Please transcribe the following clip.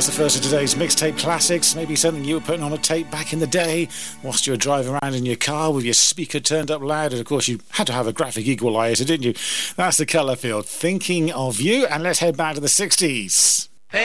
That's the first of today's mixtape classics. Maybe something you were putting on a tape back in the day whilst you were driving around in your car with your speaker turned up loud, and of course you had to have a graphic equalizer, didn't you? That's the Colourfield, Thinking of You, and let's head back to the 60s.